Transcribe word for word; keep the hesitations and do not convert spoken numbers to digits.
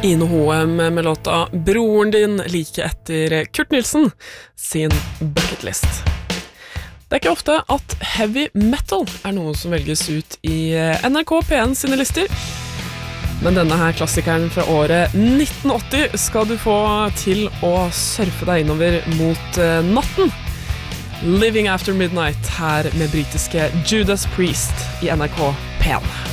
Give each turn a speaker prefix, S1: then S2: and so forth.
S1: Ine Hoem med låta Broren din like etter Kurt Nilsen sin Bucketlist. Det er ikke ofte at heavy metal er noe som velges ut i N R K P en sine lister. Men denne her klassikeren fra året nitten åtti skal du få til å surfe deg innover mot natten. Living After Midnight her med britiske Judas Priest i N R K P en.